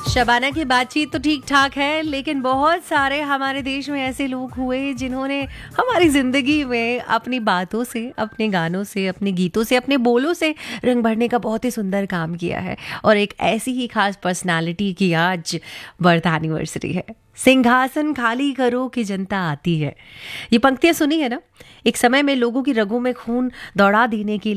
शबाना की बातचीत तो ठीक ठाक है, लेकिन बहुत सारे हमारे देश में ऐसे लोग हुए जिन्होंने हमारी जिंदगी में अपनी बातों से, अपने गानों से, अपने गीतों से, अपने बोलों से रंग भरने का बहुत ही सुंदर काम किया है। और एक ऐसी ही खास पर्सनालिटी की आज बर्थ एनिवर्सरी है। सिंहासन खाली करो कि जनता आती है। ये पंक्तियां सुनी है ना? एक समय में लोगों की रगों में खून दौड़ा देने के